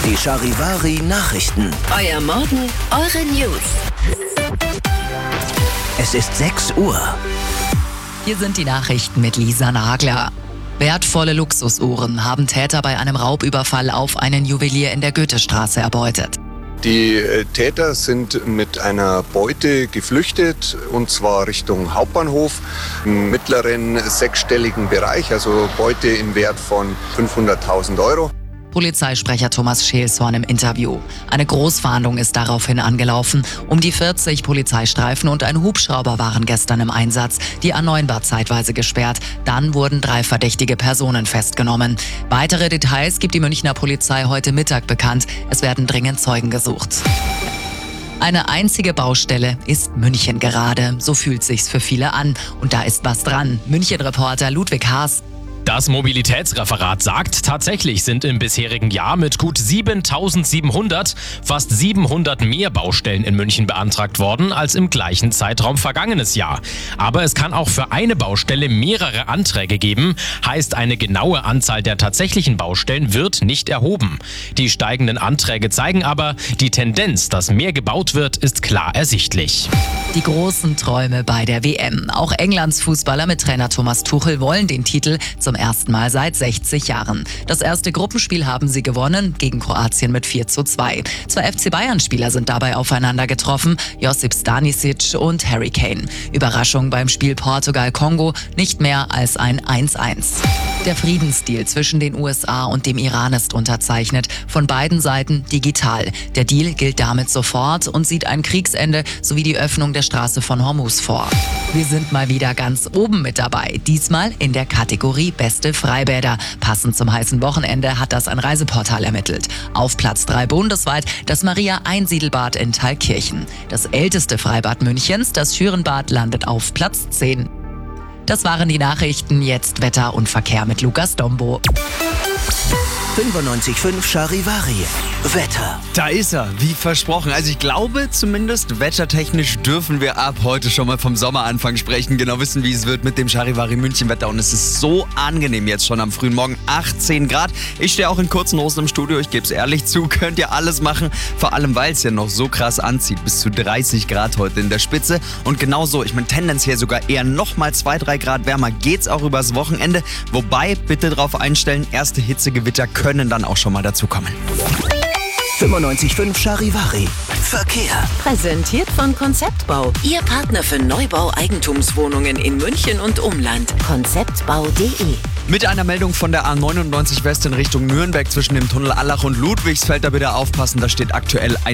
Die Charivari Nachrichten. Euer Morgen, eure News. Es ist 6 Uhr. Hier sind die Nachrichten mit Lisa Nagler. Wertvolle Luxusuhren haben Täter bei einem Raubüberfall auf einen Juwelier in der Goethestraße erbeutet. Die Täter sind mit einer Beute geflüchtet, und zwar Richtung Hauptbahnhof, im mittleren sechsstelligen Bereich, also Beute im Wert von 500.000 Euro. Polizeisprecher Thomas Scheelshorn im Interview. Eine Großfahndung ist daraufhin angelaufen. Um die 40 Polizeistreifen und ein Hubschrauber waren gestern im Einsatz. Die A9 war zeitweise gesperrt. Dann wurden 3 verdächtige Personen festgenommen. Weitere Details gibt die Münchner Polizei heute Mittag bekannt. Es werden dringend Zeugen gesucht. Eine einzige Baustelle ist München gerade. So fühlt sich's für viele an. Und da ist was dran. München-Reporter Ludwig Haas. Das Mobilitätsreferat sagt, tatsächlich sind im bisherigen Jahr mit gut 7.700 fast 700 mehr Baustellen in München beantragt worden als im gleichen Zeitraum vergangenes Jahr. Aber es kann auch für eine Baustelle mehrere Anträge geben, heißt eine genaue Anzahl der tatsächlichen Baustellen wird nicht erhoben. Die steigenden Anträge zeigen aber, die Tendenz, dass mehr gebaut wird, ist klar ersichtlich. Die großen Träume bei der WM. Auch Englands Fußballer mit Trainer Thomas Tuchel wollen den Titel zum ersten Mal seit 60 Jahren. Das erste Gruppenspiel haben sie gewonnen, gegen Kroatien mit 4:2. 2 FC Bayern-Spieler sind dabei aufeinander getroffen, Josip Stanisic und Harry Kane. Überraschung beim Spiel Portugal-Kongo, nicht mehr als ein 1:1. Der Friedensdeal zwischen den USA und dem Iran ist unterzeichnet, von beiden Seiten digital. Der Deal gilt damit sofort und sieht ein Kriegsende sowie die Öffnung der Straße von Hormuz vor. Wir sind mal wieder ganz oben mit dabei, diesmal in der Kategorie Beste Freibäder. Passend zum heißen Wochenende hat das ein Reiseportal ermittelt. Auf Platz 3 bundesweit das Maria-Einsiedelbad in Thalkirchen. Das älteste Freibad Münchens, das Schürenbad, landet auf Platz 10. Das waren die Nachrichten, jetzt Wetter und Verkehr mit Lukas Dombo. 95.5 Charivari. Wetter. Da ist er, wie versprochen. Also ich glaube zumindest, wettertechnisch dürfen wir ab heute schon mal vom Sommeranfang sprechen. Genau wissen, wie es wird mit dem Charivari München Wetter. Und es ist so angenehm jetzt schon am frühen Morgen. 18 Grad. Ich stehe auch in kurzen Hosen im Studio, ich gebe es ehrlich zu. Könnt ihr alles machen. Vor allem, weil es ja noch so krass anzieht. Bis zu 30 Grad heute in der Spitze. Und genauso, ich meine tendenziell sogar eher nochmal 2-3 Grad wärmer geht's auch übers Wochenende. Wobei, bitte drauf einstellen, erste Hitzegewitter können dann auch schon mal dazu kommen. 95.5 Charivari. Verkehr. Präsentiert von Konzeptbau. Ihr Partner für Neubau-Eigentumswohnungen in München und Umland. Konzeptbau.de. Mit einer Meldung von der A99 West in Richtung Nürnberg zwischen dem Tunnel Allach und Ludwigsfeld, da bitte aufpassen, da steht aktuell ein